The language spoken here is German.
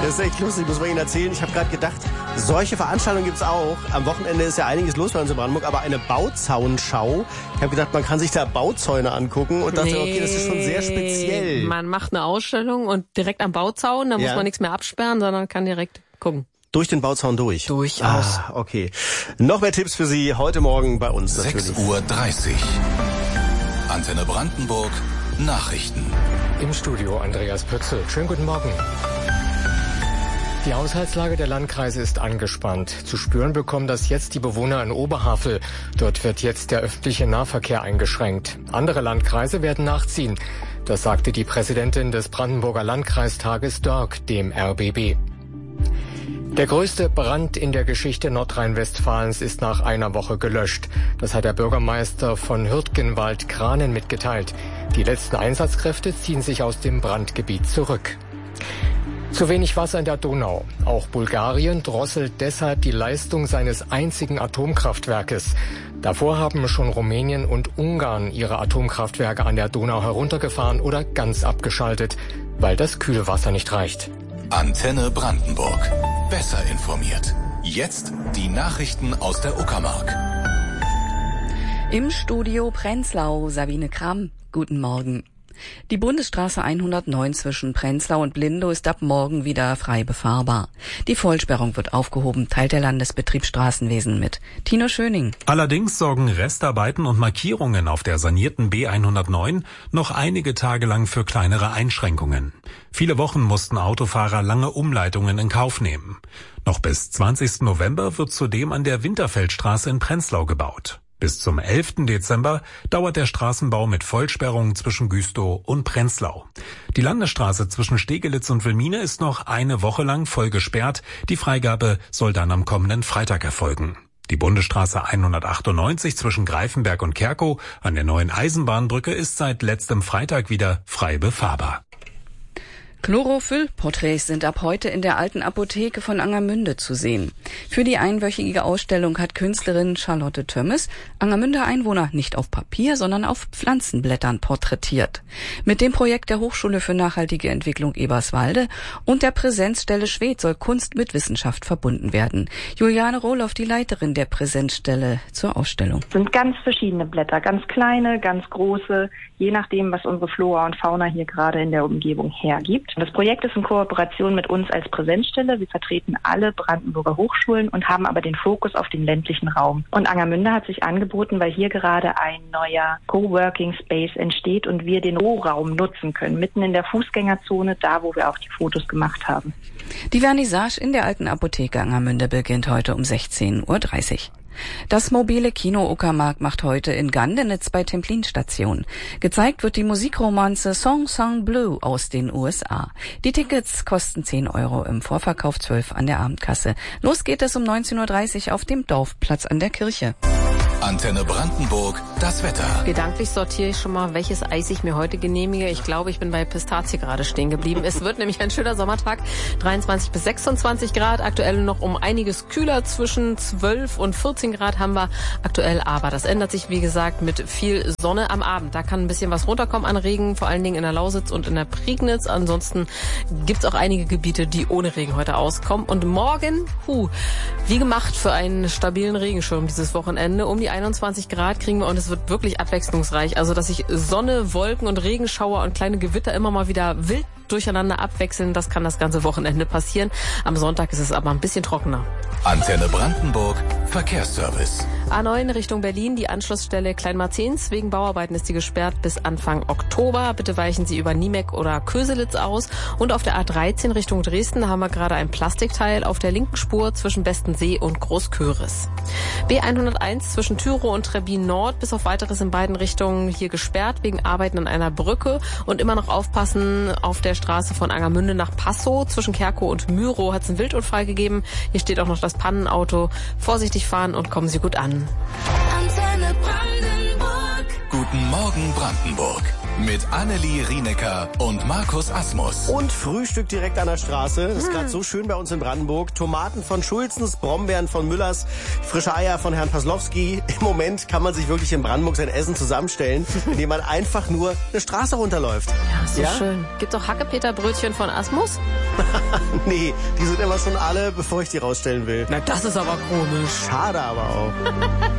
Das ist echt lustig, muss man Ihnen erzählen. Ich habe gerade gedacht, solche Veranstaltungen gibt's auch. Am Wochenende ist ja einiges los bei uns in Brandenburg, aber eine Bauzaunschau. Ich habe gedacht, man kann sich da Bauzäune angucken und dachte, okay, das ist schon sehr speziell. Man macht eine Ausstellung und direkt am Bauzaun, da muss man nichts mehr absperren, sondern kann direkt gucken. Durch den Bauzaun durch? Durchaus. Okay. Noch mehr Tipps für Sie heute Morgen bei uns natürlich. 6:30 Uhr. Antenne Brandenburg. Nachrichten. Im Studio Andreas Pützel. Schönen guten Morgen. Die Haushaltslage der Landkreise ist angespannt. Zu spüren bekommen das jetzt die Bewohner in Oberhavel. Dort wird jetzt der öffentliche Nahverkehr eingeschränkt. Andere Landkreise werden nachziehen. Das sagte die Präsidentin des Brandenburger Landkreistages Dörk dem RBB. Der größte Brand in der Geschichte Nordrhein-Westfalens ist nach einer Woche gelöscht. Das hat der Bürgermeister von Hürtgenwald-Kranen mitgeteilt. Die letzten Einsatzkräfte ziehen sich aus dem Brandgebiet zurück. Zu wenig Wasser in der Donau. Auch Bulgarien drosselt deshalb die Leistung seines einzigen Atomkraftwerkes. Davor haben schon Rumänien und Ungarn ihre Atomkraftwerke an der Donau heruntergefahren oder ganz abgeschaltet, weil das Kühlwasser nicht reicht. Antenne Brandenburg. Besser informiert. Jetzt die Nachrichten aus der Uckermark. Im Studio Prenzlau, Sabine Kramm. Guten Morgen. Die Bundesstraße 109 zwischen Prenzlau und Blindow ist ab morgen wieder frei befahrbar. Die Vollsperrung wird aufgehoben, teilt der Landesbetrieb Straßenwesen mit. Tino Schöning. Allerdings sorgen Restarbeiten und Markierungen auf der sanierten B109 noch einige Tage lang für kleinere Einschränkungen. Viele Wochen mussten Autofahrer lange Umleitungen in Kauf nehmen. Noch bis 20. November wird zudem an der Winterfeldstraße in Prenzlau gebaut. Bis zum 11. Dezember dauert der Straßenbau mit Vollsperrungen zwischen Güstrow und Prenzlau. Die Landesstraße zwischen Stegelitz und Wilmine ist noch eine Woche lang voll gesperrt. Die Freigabe soll dann am kommenden Freitag erfolgen. Die Bundesstraße 198 zwischen Greifenberg und Kerkow an der neuen Eisenbahnbrücke ist seit letztem Freitag wieder frei befahrbar. Chlorophyll-Porträts sind ab heute in der alten Apotheke von Angermünde zu sehen. Für die einwöchige Ausstellung hat Künstlerin Charlotte Tömmes Angermünder Einwohner nicht auf Papier, sondern auf Pflanzenblättern porträtiert. Mit dem Projekt der Hochschule für nachhaltige Entwicklung Eberswalde und der Präsenzstelle Schwedt soll Kunst mit Wissenschaft verbunden werden. Juliane Rohloff, die Leiterin der Präsenzstelle zur Ausstellung. Es sind ganz verschiedene Blätter, ganz kleine, ganz große, je nachdem, was unsere Flora und Fauna hier gerade in der Umgebung hergibt. Das Projekt ist in Kooperation mit uns als Präsenzstelle. Wir vertreten alle Brandenburger Hochschulen und haben aber den Fokus auf den ländlichen Raum. Und Angermünde hat sich angeboten, weil hier gerade ein neuer Coworking Space entsteht und wir den Rohraum nutzen können, mitten in der Fußgängerzone, da wo wir auch die Fotos gemacht haben. Die Vernissage in der alten Apotheke Angermünde beginnt heute um 16:30 Uhr. Das mobile Kino Uckermark macht heute in Gandenitz bei Templin Station. Gezeigt wird die Musikromanze Song Song Blue aus den USA. Die Tickets kosten 10 Euro, im Vorverkauf 12 an der Abendkasse. Los geht es um 19:30 Uhr auf dem Dorfplatz an der Kirche. Antenne Brandenburg, das Wetter. Gedanklich sortiere ich schon mal, welches Eis ich mir heute genehmige. Ich glaube, ich bin bei Pistazie gerade stehen geblieben. Es wird nämlich ein schöner Sommertag, 23 bis 26 Grad. Aktuell noch um einiges kühler, zwischen 12 und 14 Grad haben wir aktuell. Aber das ändert sich, wie gesagt, mit viel Sonne am Abend. Da kann ein bisschen was runterkommen an Regen, vor allen Dingen in der Lausitz und in der Prignitz. Ansonsten gibt's auch einige Gebiete, die ohne Regen heute auskommen. Und morgen, wie gemacht für einen stabilen Regenschirm dieses Wochenende. Um die 21 Grad kriegen wir und es wird wirklich abwechslungsreich. Also, dass sich Sonne, Wolken und Regenschauer und kleine Gewitter immer mal wieder wild durcheinander abwechseln, das kann das ganze Wochenende passieren. Am Sonntag ist es aber ein bisschen trockener. Antenne Brandenburg, Verkehrsservice. A9 Richtung Berlin, die Anschlussstelle Kleinmarzens. Wegen Bauarbeiten ist die gesperrt bis Anfang Oktober. Bitte weichen Sie über Niemeck oder Köselitz aus. Und auf der A13 Richtung Dresden haben wir gerade ein Plastikteil auf der linken Spur zwischen Bestensee und Großköris. B101 zwischen Tyrow und Trebbin Nord bis auf Weiteres in beiden Richtungen hier gesperrt wegen Arbeiten an einer Brücke. Und immer noch aufpassen auf der Straße von Angermünde nach Passow. Zwischen Kerkow und Myrow hat es einen Wildunfall gegeben. Hier steht auch noch das Pannenauto. Vorsichtig fahren und kommen Sie gut an. Antenne Brandenburg. Guten Morgen Brandenburg. Mit Annelie Rienecker und Markus Asmus. Und Frühstück direkt an der Straße. Das ist gerade so schön bei uns in Brandenburg. Tomaten von Schulzens, Brombeeren von Müllers, frische Eier von Herrn Paslowski. Im Moment kann man sich wirklich in Brandenburg sein Essen zusammenstellen, indem man einfach nur eine Straße runterläuft. Ja, ist so schön. Gibt's auch Hackepeterbrötchen von Asmus? Nee, die sind immer schon alle, bevor ich die rausstellen will. Na, das ist aber komisch. Schade aber auch.